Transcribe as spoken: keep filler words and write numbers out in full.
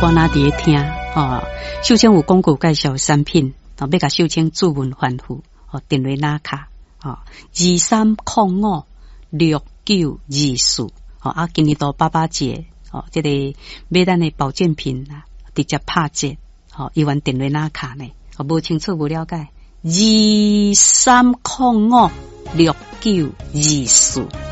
歌哪伫听哦。秀清有广告介绍产品，哦，要甲秀清注文反复哦，电话拉卡哦，二三零五六九二四哦。啊，今年到爸爸节哦，这个买咱的保健品啊，直接拍折哦，伊玩电话拉卡呢，哦，无清楚无了解，二三零五六九二四。